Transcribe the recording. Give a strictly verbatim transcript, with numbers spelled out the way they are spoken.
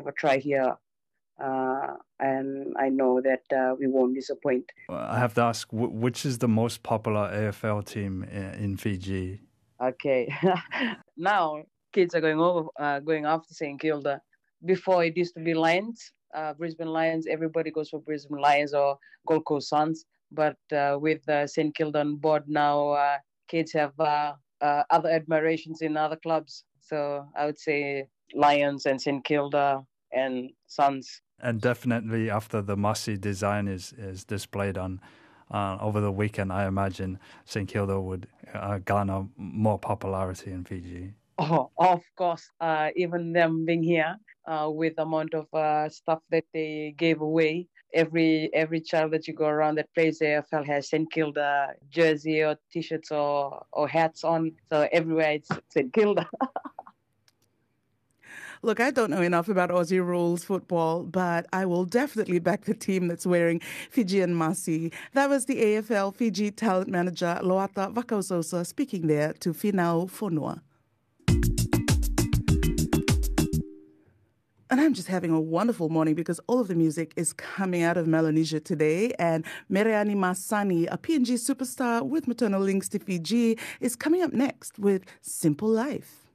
a try here. Uh, and I know that uh, we won't disappoint. I have to ask, which is the most popular A F L team in Fiji? Okay, now kids are going over, uh, going after Saint Kilda. Before it used to be Lions, uh, Brisbane Lions. Everybody goes for Brisbane Lions or Gold Coast Suns. But uh, with uh, Saint Kilda on board now, uh, kids have uh, uh, other admirations in other clubs. So I would say Lions and Saint Kilda and Suns. And definitely after the Massey design is, is displayed on uh, over the weekend, I imagine Saint Kilda would uh, garner more popularity in Fiji. Oh, of course. Uh, even them being here uh, with the amount of uh, stuff that they gave away, every every child that you go around that plays A F L has Saint Kilda jersey or T-shirts or, or hats on. So everywhere it's Saint Kilda. Look, I don't know enough about Aussie rules football, but I will definitely back the team that's wearing Fijian Massey. That was the A F L Fiji talent manager Loata Vakausausa speaking there to Finau Fonua. And I'm just having a wonderful morning because all of the music is coming out of Melanesia today. And Mereani Masani, a P N G superstar with maternal links to Fiji, is coming up next with Simple Life.